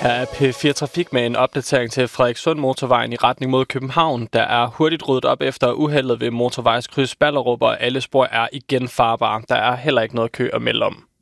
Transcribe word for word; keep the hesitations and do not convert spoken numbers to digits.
Her er P fire Trafik med en opdatering til Frederikssund Motorvejen i retning mod København. Der er hurtigt ryddet op efter uheldet ved motorvejskryds Ballerup, og alle spor er igen farbare. Der er heller ikke noget kø at melde om.